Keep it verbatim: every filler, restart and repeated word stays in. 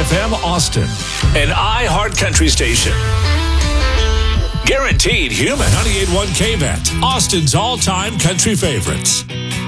F M Austin, an iHeart Country station. Guaranteed human. ninety-eight point one K V A T, Austin's all-time country favorites.